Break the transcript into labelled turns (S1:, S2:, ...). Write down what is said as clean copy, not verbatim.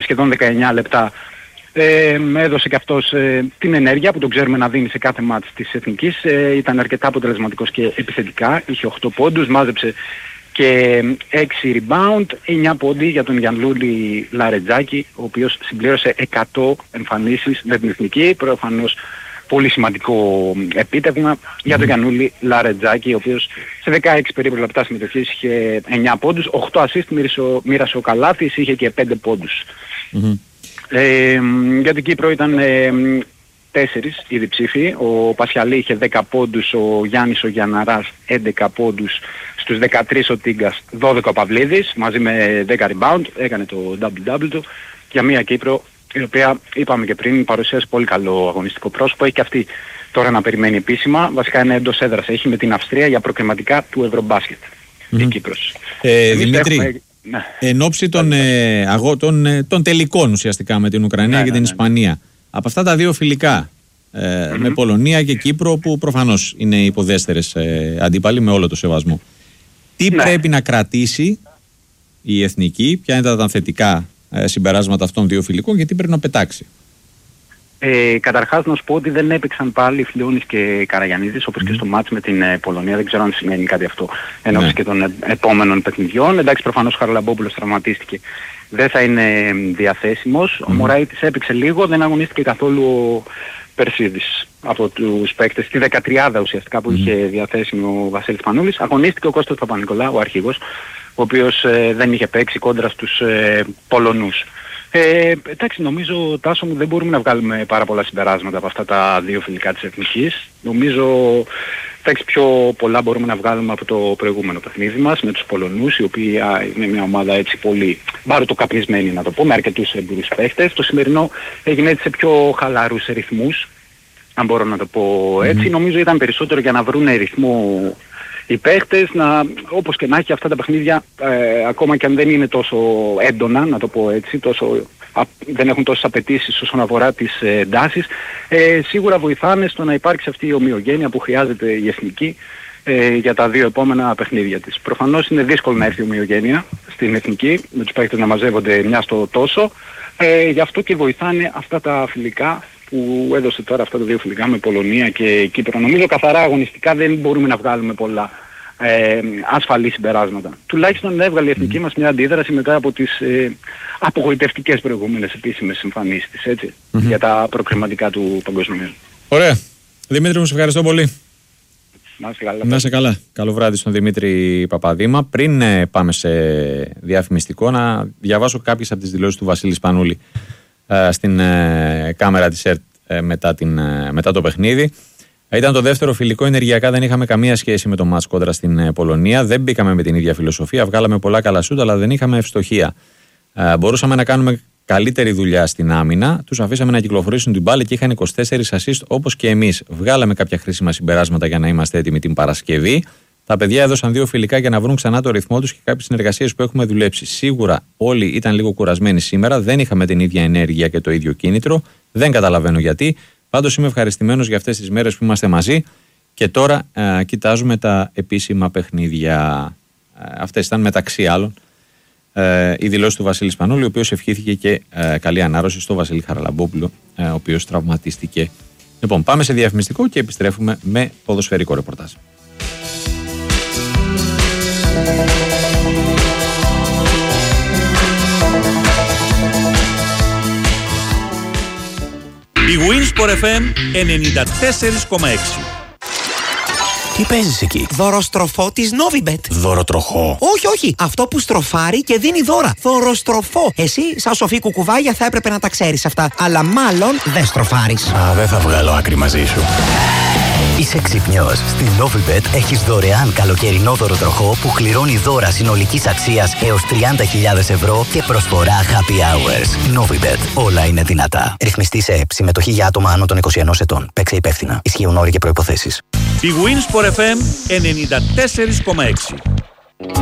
S1: σχεδόν 19 λεπτά. Έδωσε και αυτός την ενέργεια που τον ξέρουμε να δίνει σε κάθε μάτς της Εθνικής. Ήταν αρκετά αποτελεσματικός και επιθετικά. Είχε 8 πόντους, μάζεψε και 6 rebound, 9 πόντι για τον Γιαννούλη Λαρετζάκη, ο οποίος συμπλήρωσε 100 εμφανίσεις με την Εθνική. Προφανώς πολύ σημαντικό επίτευγμα για τον Γιαννούλη Λαρετζάκη, ο οποίος σε 16 περίπου λεπτά συμμετοχής είχε 9 πόντους, 8 assist, μοίρασε ο καλάθις, είχε και 5 πόντους. Για την Κύπρο ήταν 4 οι διψήφοι. Ο Πασιαλή είχε 10 πόντους, ο Γιάννης ο Γιανναράς 11 πόντους, στους 13 ο Τίγκας, 12 ο Παυλίδης, μαζί με 10 rebound, έκανε το double-double του, για μια Κύπρο η οποία, είπαμε και πριν, παρουσίασε πολύ καλό αγωνιστικό πρόσωπο. Έχει και αυτή τώρα να περιμένει επίσημα, βασικά είναι εντός έδρας, έχει με την Αυστρία για προκριματικά του Ευρωμπάσκετ η Κύπρος.
S2: Δημήτρη, εν ώψη των τελικών ουσιαστικά με την Ουκρανία και την Ισπανία, από αυτά τα δύο φιλικά, με Πολωνία και Κύπρο, που προφανώς είναι υποδέστερες αντίπαλοι με όλο το σεβασμό, τι πρέπει να κρατήσει η Εθνική, ποια είναι τα θετικά συμπεράσματα αυτών των δύο φιλικών και τι πρέπει να πετάξει?
S1: Καταρχάς να σου πω ότι δεν έπαιξαν πάλι Φλιώνης και Καραγιαννίδης όπως και στο μάτς με την Πολωνία. Δεν ξέρω αν σημαίνει κάτι αυτό ενώ και των επόμενων παιχνιδιών. Εντάξει, προφανώς ο Χαραλαμπόπουλος τραυματίστηκε, δεν θα είναι διαθέσιμος. Ο Μωράητης έπαιξε λίγο, δεν αγωνίστηκε καθόλου ο Περσίδης από τους παίκτες. Τη 13 ουσιαστικά που είχε διαθέσιμο ο Βασίλης Πανούλης. Αγωνίστηκε ο Κώστας Παπα-Νικολάου, ο αρχηγός, ο οποίος δεν είχε παίξει κόντρα στους Πολωνούς. Εντάξει, νομίζω, Τάσο μου, δεν μπορούμε να βγάλουμε πάρα πολλά συμπεράσματα από αυτά τα δύο φιλικά της Εθνικής. Νομίζω, εντάξει, πιο πολλά μπορούμε να βγάλουμε από το προηγούμενο παιχνίδι μας με τους Πολωνούς, οι οποίοι είναι μια ομάδα έτσι πολύ μπαρουτοκαπνισμένη, να το πω, με αρκετούς εμπειρούς παίχτες. Το σημερινό έγινε έτσι σε πιο χαλαρούς ρυθμούς, αν μπορώ να το πω έτσι. Νομίζω ήταν περισσότερο για να βρούνε ρυθμό οι παίχτες, όπως και να έχει αυτά τα παιχνίδια, ακόμα και αν δεν είναι τόσο έντονα, να το πω έτσι, δεν έχουν τόσες απαιτήσεις όσον αφορά τις εντάσεις, σίγουρα βοηθάνε στο να υπάρξει αυτή η ομοιογένεια που χρειάζεται η Εθνική για τα δύο επόμενα παιχνίδια της. Προφανώς είναι δύσκολο να έρθει η ομοιογένεια στην Εθνική, με τους παίχτες να μαζεύονται μια στο τόσο, γι' αυτό και βοηθάνε αυτά τα φιλικά που έδωσε τώρα, αυτά τα δύο φιλικά με Πολωνία και Κύπρο. Νομίζω καθαρά αγωνιστικά δεν μπορούμε να βγάλουμε πολλά ασφαλή συμπεράσματα. Τουλάχιστον έβγαλε η Εθνική μας μια αντίδραση μετά από τις απογοητευτικές προηγούμενες επίσημες εμφανίσεις της, έτσι, για τα προκριματικά του παγκοσμίου.
S2: Ωραία. Δημήτρη μου, σε ευχαριστώ πολύ.
S1: Να είσαι καλά.
S2: Να είσαι καλά. Καλό βράδυ στον Δημήτρη Παπαδήμα. Πριν πάμε σε διαφημιστικό, να διαβάσω κάποιες από τις δηλώσεις του Βασίλη Σπανούλη στην κάμερα της ΕΡΤ μετά το παιχνίδι. Ήταν το δεύτερο φιλικό. Ενεργειακά δεν είχαμε καμία σχέση με το μάτς κόντρα στην Πολωνία. Δεν μπήκαμε με την ίδια φιλοσοφία. Βγάλαμε πολλά καλά σούτ, αλλά δεν είχαμε ευστοχία. Μπορούσαμε να κάνουμε καλύτερη δουλειά στην άμυνα. Τους αφήσαμε να κυκλοφορήσουν την μπάλα και είχαν 24 assist όπως και εμείς. Βγάλαμε κάποια χρήσιμα συμπεράσματα για να είμαστε έτοιμοι την Παρασκευή. Τα παιδιά έδωσαν δύο φιλικά για να βρουν ξανά το ρυθμό τους και κάποιες συνεργασίες που έχουμε δουλέψει. Σίγουρα όλοι ήταν λίγο κουρασμένοι σήμερα. Δεν είχαμε την ίδια ενέργεια και το ίδιο κίνητρο. Δεν καταλαβαίνω γιατί. Πάντως είμαι ευχαριστημένος για αυτές τις μέρες που είμαστε μαζί και τώρα κοιτάζουμε τα επίσημα παιχνίδια. Αυτές ήταν μεταξύ άλλων η δηλώση του Βασίλη Σπανούλη, ο οποίος ευχήθηκε και καλή ανάρρωση στο Βασίλη Χαραλαμπόπουλο, ο οποίος τραυματίστηκε. Λοιπόν, πάμε σε διαφημιστικό και επιστρέφουμε με ποδοσφαιρικό ρεπορτάζ.
S3: Η Winsport FM 94,6.
S4: Τι παίζεις εκεί?
S5: Δωροστροφό της Novibet.
S4: Δωροτροχό?
S5: Όχι. Αυτό που στροφάρει και δίνει δώρα. Δωροστροφό. Εσύ, σαν σοφή κουκουβάγια, θα έπρεπε να τα ξέρεις αυτά. Αλλά μάλλον δεν στροφάρεις.
S4: Δεν θα βγάλω άκρη μαζί σου. Είσαι ξυπνιός. Στη Novibet έχεις δωρεάν καλοκαιρινό δωροτροχό που κληρώνει δώρα συνολικής αξίας έως 30.000 ευρώ και προσφορά happy hours. Novibet. Όλα είναι δυνατά. Ρυθμιστή σε ΕΠ. Συμμετοχή για άτομα άνω των 21 ετών. Παίξε υπεύθυνα. Ισχύουν όροι και προϋποθέσεις.
S3: Η Winsport FM 94,6.